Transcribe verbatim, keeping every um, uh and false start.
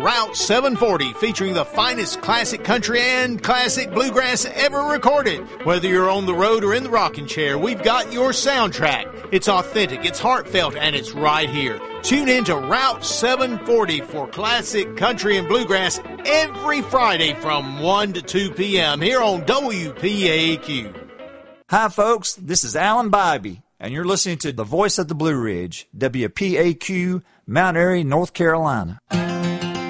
Route seven forty, featuring the finest classic country and classic bluegrass ever recorded. Whether you're on the road or in the rocking chair, we've got your soundtrack. It's authentic, it's heartfelt, and it's right here. Tune in to Route seven forty for classic country and bluegrass every Friday from one to two p.m. here on W P A Q. Hi, folks. This is Alan Bybee, and you're listening to the Voice of the Blue Ridge, W P A Q, Mount Airy, North Carolina.